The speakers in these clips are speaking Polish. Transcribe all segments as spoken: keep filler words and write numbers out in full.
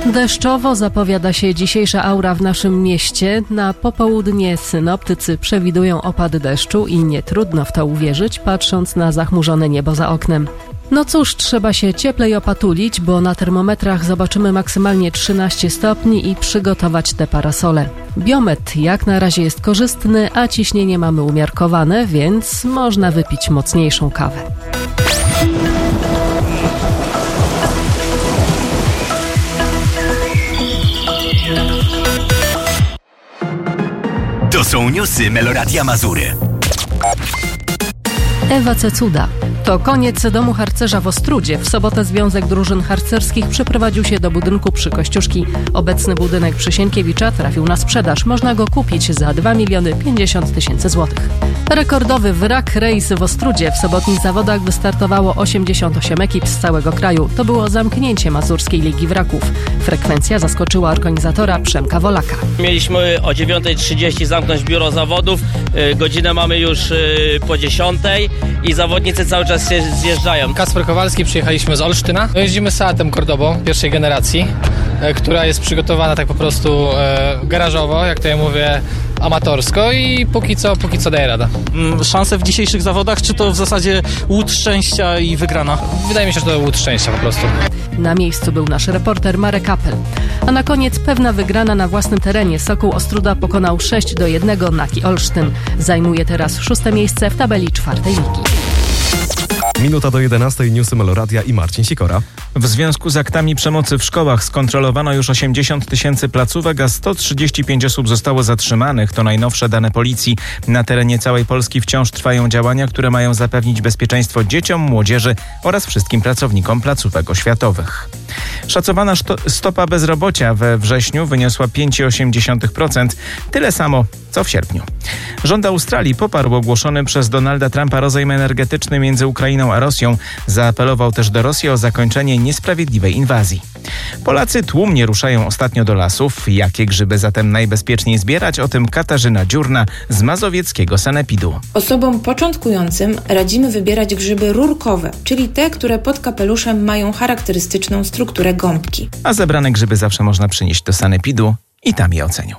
Deszczowo zapowiada się dzisiejsza aura w naszym mieście. Na popołudnie synoptycy przewidują opady deszczu i nie trudno w to uwierzyć, patrząc na zachmurzone niebo za oknem. No cóż, trzeba się cieplej opatulić, bo na termometrach zobaczymy maksymalnie trzynaście stopni i przygotować te parasole. Biometr jak na razie jest korzystny, a ciśnienie mamy umiarkowane, więc można wypić mocniejszą kawę. To są newsy Meloradia Mazury. Ewa Cecuda. To koniec domu harcerza w Ostródzie. W sobotę Związek Drużyn Harcerskich przeprowadził się do budynku przy Kościuszki. Obecny budynek przy Sienkiewicza trafił na sprzedaż. Można go kupić za dwa miliony pięćdziesiąt tysięcy złotych. Rekordowy wrak rejs w Ostródzie. W sobotnich zawodach wystartowało osiemdziesiąt osiem ekip z całego kraju. To było zamknięcie Mazurskiej Ligi Wraków. Frekwencja zaskoczyła organizatora Przemka Wolaka. Mieliśmy o dziewiątej trzydzieści zamknąć biuro zawodów. Godzinę mamy już po dziesiątej i zawodnicy cały czas się zjeżdżają. Kacper Kowalski, przyjechaliśmy z Olsztyna. Jeździmy Seatem Cordobo pierwszej generacji, która jest przygotowana tak po prostu e, garażowo, jak to ja mówię, amatorsko i póki co, póki co daje rada. Szanse w dzisiejszych zawodach, czy to w zasadzie łód szczęścia i wygrana? Wydaje mi się, że to łód szczęścia po prostu. Na miejscu był nasz reporter Marek Apel. A na koniec pewna wygrana na własnym terenie. Sokół Ostróda pokonał sześć do jednego Naki Olsztyn. Zajmuje teraz szóste miejsce w tabeli czwartej ligi. Minuta do jedenastej, newsy Meloradia i Marcin Sikora. W związku z aktami przemocy w szkołach skontrolowano już osiemdziesiąt tysięcy placówek, a sto trzydzieści pięć osób zostało zatrzymanych. To najnowsze dane policji. Na terenie całej Polski wciąż trwają działania, które mają zapewnić bezpieczeństwo dzieciom, młodzieży oraz wszystkim pracownikom placówek oświatowych. Szacowana stopa bezrobocia we wrześniu wyniosła pięć przecinek osiem procent, tyle samo co w sierpniu. Rząd Australii poparł ogłoszony przez Donalda Trumpa rozejm energetyczny między Ukrainą a Rosją. Zaapelował też do Rosji o zakończenie niesprawiedliwej inwazji. Polacy tłumnie ruszają ostatnio do lasów. Jakie grzyby zatem najbezpieczniej zbierać? O tym Katarzyna Dziurna z mazowieckiego sanepidu. Osobom początkującym radzimy wybierać grzyby rurkowe, czyli te, które pod kapeluszem mają charakterystyczną strukturę gąbki. A zebrane grzyby zawsze można przynieść do sanepidu i tam je ocenią.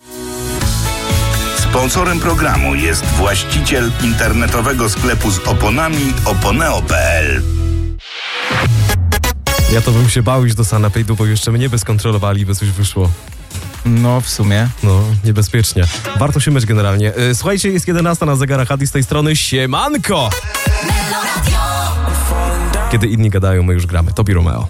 Sponsorem programu jest właściciel internetowego sklepu z oponami oponeo kropka pe el. Ja to bym się bał iść do sanepidu, bo jeszcze mnie by skontrolowali, by coś wyszło. No, w sumie. No, niebezpiecznie. Warto się myć generalnie. Słuchajcie, jest jedenasta na zegarach, Adi z tej strony. Siemanko! Kiedy inni gadają, my już gramy. Tobi Romeo.